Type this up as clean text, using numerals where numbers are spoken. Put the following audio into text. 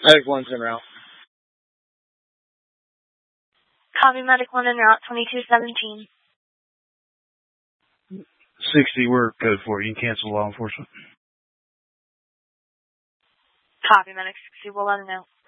Medic 1's en route. Copy, Medic 1 en route, 2217. 60, we're code 4. You can cancel law enforcement. Copy, Medic 60, we'll let him know.